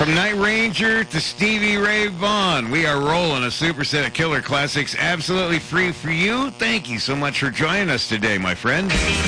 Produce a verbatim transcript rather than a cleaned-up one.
From Night Ranger to Stevie Ray Vaughan, we are rolling a superset of killer classics absolutely free for you. Thank you so much for joining us today, my friend.